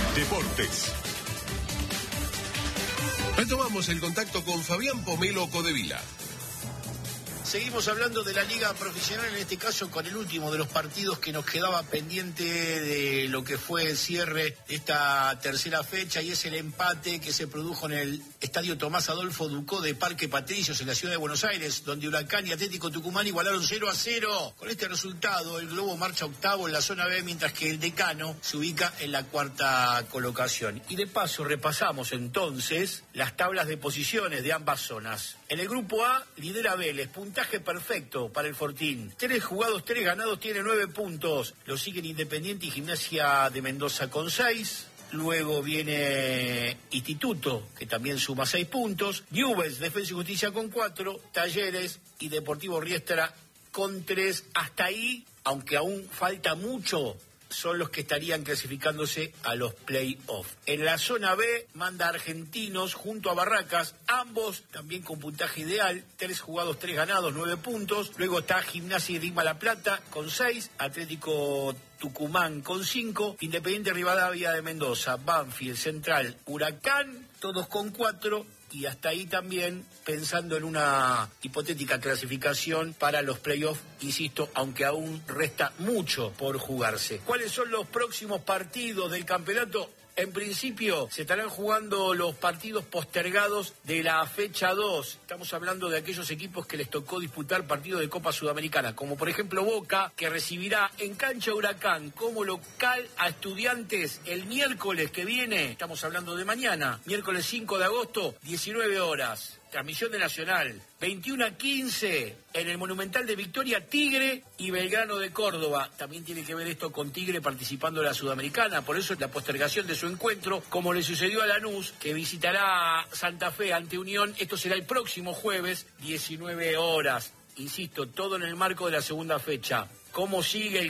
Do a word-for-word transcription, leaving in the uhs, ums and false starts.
Deportes. Retomamos el contacto con Fabián Pomelo Codevila. Seguimos hablando de la liga profesional, en este caso con el último de los partidos que nos quedaba pendiente de lo que fue el cierre de esta tercera fecha, y es el empate que se produjo en el estadio Tomás Adolfo Ducó de Parque Patricios en la ciudad de Buenos Aires, donde Huracán y Atlético Tucumán igualaron cero a cero. Con este resultado, el Globo marcha octavo en la zona B, mientras que el Decano se ubica en la cuarta colocación. Y de paso repasamos entonces las tablas de posiciones de ambas zonas. En el grupo A lidera Vélez, puntaje perfecto para el Fortín. Tres jugados, tres ganados, tiene nueve puntos. Lo siguen Independiente y Gimnasia de Mendoza con seis. Luego viene Instituto, que también suma seis puntos. Newell's, Defensa y Justicia con cuatro. Talleres y Deportivo Riestra con tres. Hasta ahí, aunque aún falta mucho, son los que estarían clasificándose a los play-off. En la zona B manda Argentinos junto a Barracas, ambos también con puntaje ideal, tres jugados, tres ganados, nueve puntos. Luego está Gimnasia y Grima La Plata con seis, Atlético Tucumán con cinco, Independiente Rivadavia de Mendoza, Banfield, Central, Huracán, todos con cuatro. Y hasta ahí también pensando en una hipotética clasificación para los playoffs, insisto, aunque aún resta mucho por jugarse. ¿Cuáles son los próximos partidos del campeonato? En principio se estarán jugando los partidos postergados de la fecha dos. Estamos hablando de aquellos equipos que les tocó disputar partidos de Copa Sudamericana, como por ejemplo Boca, que recibirá en cancha Huracán como local a Estudiantes el miércoles que viene. Estamos hablando de mañana, miércoles cinco de agosto, diecinueve horas. Transmisión de Nacional, veintiuno a quince, en el Monumental de Victoria, Tigre y Belgrano de Córdoba. También tiene que ver esto con Tigre participando de la Sudamericana, por eso es la postergación de su encuentro, como le sucedió a Lanús, que visitará Santa Fe ante Unión. Esto será el próximo jueves, diecinueve horas. Insisto, todo en el marco de la segunda fecha. ¿Cómo sigue el